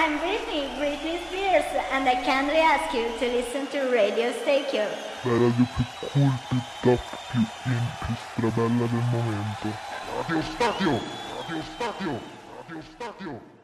I'm Britney Spears, and I kindly ask you to listen to Radio Stay. La radio più cool, più top, più in, più strabella del momento. Radio Stadio! Radio Stadio! Radio Stadio!